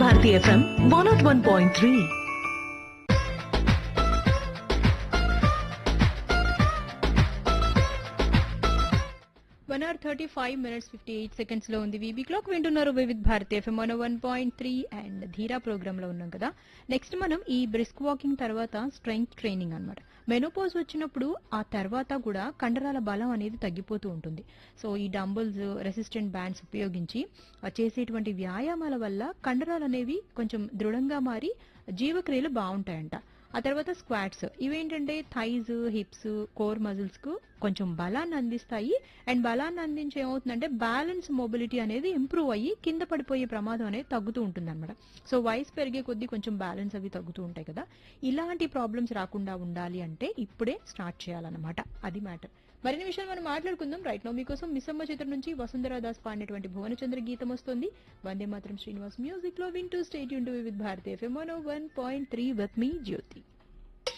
Bharati FM 101.3. 1:35 58 seconds లో ఉంది VB clock. వింటున్నారు వివిధ్ భారతి ఎఫ్ఎం 101.3 అండ్ ధీరా ప్రోగ్రామ్ లో ఉన్నాం కదా. నెక్స్ట్ మనం ఈ బ్రిస్క్ వాకింగ్ తర్వాత స్ట్రెంగ్త్ ట్రైనింగ్ అన్నమాట. మెనోపాజ్ వచ్చినప్పుడు ఆ తర్వాత కూడా కండరాల బలం అనేది తగ్గిపోతూ ఉంటుంది. సో ఈ డంబుల్స్, రెసిస్టెంట్ బ్యాండ్స్ ఉపయోగించి చేసేటువంటి వ్యాయామాల వల్ల కండరాలు అనేవి కొంచెం దృఢంగా మారి జీవక్రియలు బాగుంటాయంట. ఆ తర్వాత స్క్వాట్స్, ఇవేంటంటే థైస్, హిప్స్, కోర్ మజిల్స్ కు కొంచెం బలాన్ని అందిస్తాయి. అండ్ బలాన్ని అందించి ఏమవుతుందంటే బ్యాలెన్స్, మొబిలిటీ అనేది ఇంప్రూవ్ అయ్యి కింద పడిపోయే ప్రమాదం అనేది తగ్గుతూ ఉంటుంది అనమాట. సో వయసు పెరిగే కొద్దీ కొంచెం బ్యాలెన్స్ అవి తగ్గుతూ ఉంటాయి కదా. ఇలాంటి ప్రాబ్లమ్స్ రాకుండా ఉండాలి అంటే ఇప్పుడే స్టార్ట్ చేయాలన్నమాట. అది మ్యాటర్. మరిన్ని విషయాలు మనం మాట్లాడుకుందాం. రైట్ నో మీకోసం మిస్సమ్మ చిత్రం నుంచి వసుంధరా దాస్ పాడినటువంటి భువనచంద్ర గీతం వస్తుంది. వందే మాత్రం శ్రీనివాస్ మ్యూజిక్ లో వింటూ state Yoon to with Bharati FM 101.3 with me Jyothi.